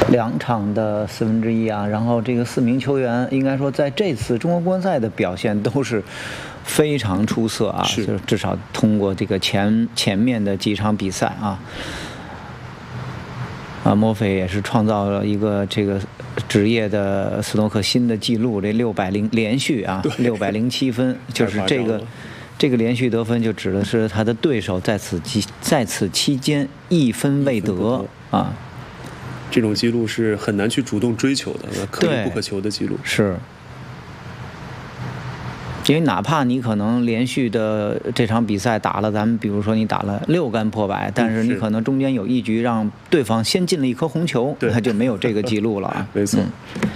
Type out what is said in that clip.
2场的1/4啊，然后这个4名球员应该说在这次中国冠赛的表现都是非常出色啊，就是至少通过这个前面的几场比赛啊。墨菲也是创造了一个这个职业的斯诺克新的记录，这600连续啊，607分，就是这个连续得分就指的是他的对手在此期间1分未得啊。 这种记录是很难去主动追求的，可遇不可求的记录。 是。因为哪怕你可能连续的这场比赛打了，咱们比如说你打了6杆破百，但是你可能中间有一局让对方先进了1颗红球，他就没有这个记录了啊。 没错。